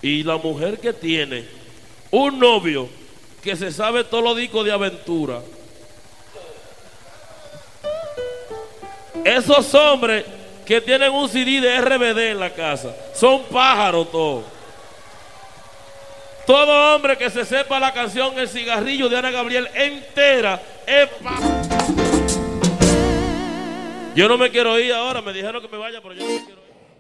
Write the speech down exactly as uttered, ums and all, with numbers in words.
Y la mujer que tiene un novio que se sabe todos los discos de aventura. Esos hombres que tienen un C D de R B D en la casa son pájaros todos. Todo hombre que se sepa la canción El cigarrillo de Ana Gabriel entera es pájaro. Yo no me quiero ir ahora, me dijeron que me vaya, pero yo no me quiero ir.